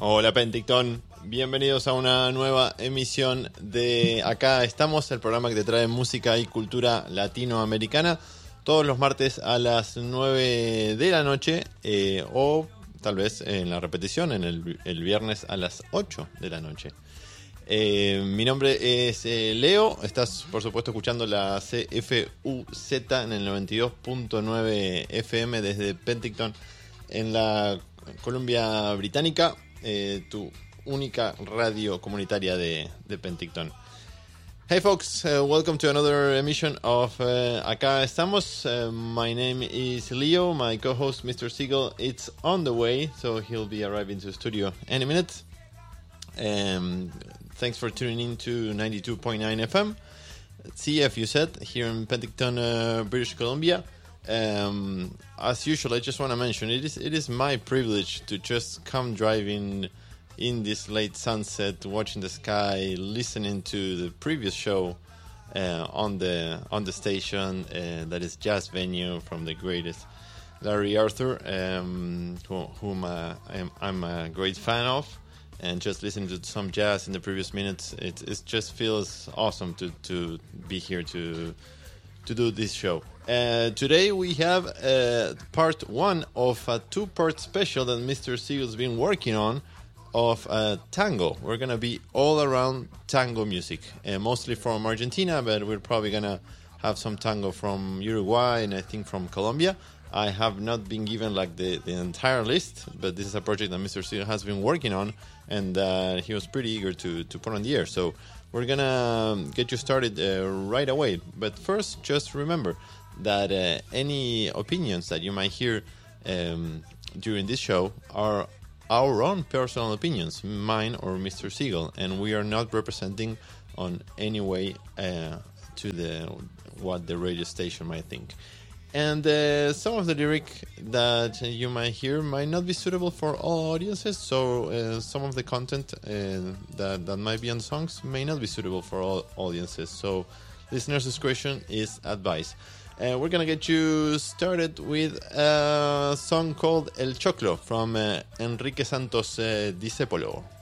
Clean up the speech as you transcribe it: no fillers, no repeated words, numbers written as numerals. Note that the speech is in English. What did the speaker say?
Hola Penticton, bienvenidos a una nueva emisión de Acá Estamos, el programa que te trae música y cultura latinoamericana todos los martes a las 9 de la noche o tal vez en la repetición el viernes a las 8 de la noche. Mi nombre es Leo, estás por supuesto escuchando la CFUZ en el 92.9 FM desde Penticton en la Columbia Británica, tu única radio comunitaria de Penticton. Hey folks, welcome to another emission of Acá Estamos. My name is Leo, my co-host Mr. Siegel, it's on the way, so he'll be arriving to the studio any minute. Thanks for tuning in to 92.9 FM, CFUZ, here in Penticton, British Columbia. As usual, I just want to mention it is my privilege to just come driving in this late sunset, watching the sky, listening to the previous show on the station that is Jazz Venue from the greatest Larry Arthur, whom I'm a great fan of. And just listening to some jazz in the previous minutes, it just feels awesome to be here to do this show. Today we have part one of a two-part special that Mr. Siegel's been working on of tango. We're going to be all around tango music, mostly from Argentina, but we're probably going to have some tango from Uruguay and I think from Colombia. I have not been given like the entire list, but this is a project that Mr. Siegel has been working on, and he was pretty eager to put on the air. So we're going to get you started right away. But first, just remember that any opinions that you might hear during this show are our own personal opinions, mine or Mr. Siegel, and we are not representing on any way to what the radio station might think. And some of the lyric that you might hear might not be suitable for all audiences, so some of the content that might be on the songs may not be suitable for all audiences, so listener's discretion is advised. We're going to get you started with a song called El Choclo from Enrique Santos Discépolo.